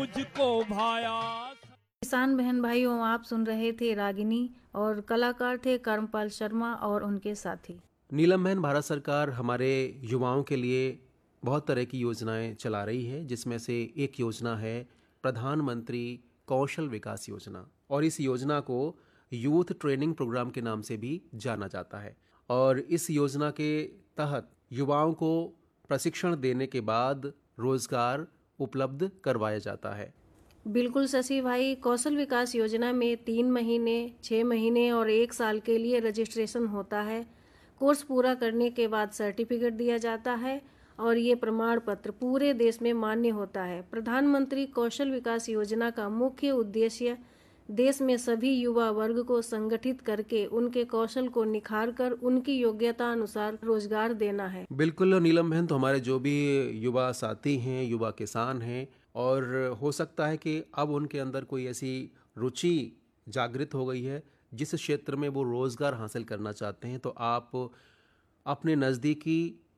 मुझको भाया। किसान बहन भाइयों, आप सुन रहे थे रागिनी और कलाकार थे कर्मपाल शर्मा और उनके साथी। नीलम बहन, भारत सरकार हमारे युवाओं के लिए बहुत तरह की योजनाएं चला रही है, जिसमें से एक योजना है प्रधानमंत्री कौशल विकास योजना। और इस योजना को यूथ ट्रेनिंग प्रोग्राम के नाम से भी जाना जाता है। और इस योजना के तहत युवाओं को प्रशिक्षण देने के बाद रोजगार उपलब्ध करवाया जाता है। बिल्कुल शशि भाई, कौशल विकास योजना में 3 महीने, 6 महीने और 1 साल के लिए रजिस्ट्रेशन होता है। कोर्स पूरा करने के बाद सर्टिफिकेट दिया जाता है और ये प्रमाण पत्र पूरे देश में मान्य होता है। प्रधानमंत्री कौशल विकास योजना का मुख्य उद्देश्य देश में सभी युवा वर्ग को संगठित करके उनके कौशल को निखार कर उनकी योग्यता अनुसार रोजगार देना है। बिल्कुल नीलम बहन, तो हमारे जो भी युवा साथी हैं, युवा किसान हैं, और हो सकता है कि अब उनके अंदर कोई ऐसी रुचि जागृत हो गई है जिस क्षेत्र में वो रोज़गार हासिल करना चाहते हैं, तो आप अपने नज़दीकी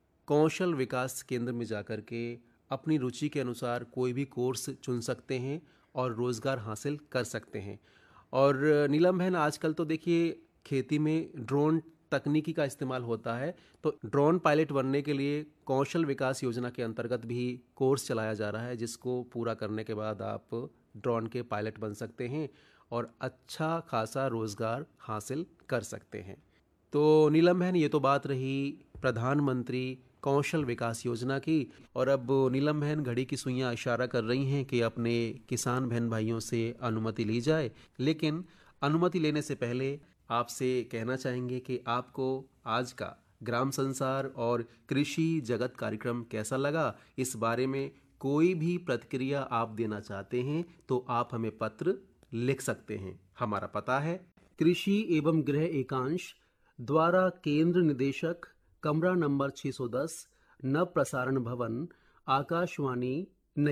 कौशल विकास केंद्र में जाकर के अपनी रुचि के अनुसार कोई भी कोर्स चुन सकते हैं और रोज़गार हासिल कर सकते हैं। और नीलम बहन, आजकल तो देखिए खेती में ड्रोन तकनीकी का इस्तेमाल होता है, तो ड्रोन पायलट बनने के लिए कौशल विकास योजना के अंतर्गत भी कोर्स चलाया जा रहा है, जिसको पूरा करने के बाद आप ड्रोन के पायलट बन सकते हैं और अच्छा खासा रोज़गार हासिल कर सकते हैं। तो नीलम बहन, ये तो बात रही प्रधानमंत्री कौशल विकास योजना की। और अब नीलम बहन, घड़ी की सुइयां इशारा कर रही हैं कि अपने किसान बहन भाइयों से अनुमति ली जाए। लेकिन अनुमति लेने से पहले आपसे कहना चाहेंगे कि आपको आज का ग्राम संसार और कृषि जगत कार्यक्रम कैसा लगा। इस बारे में कोई भी प्रतिक्रिया आप देना चाहते हैं तो आप हमें पत्र लिख सकते हैं। हमारा पता है कृषि एवं गृह एकांश द्वारा केंद्र निदेशक, कमरा नंबर 610, नव प्रसारण भवन, आकाशवाणी,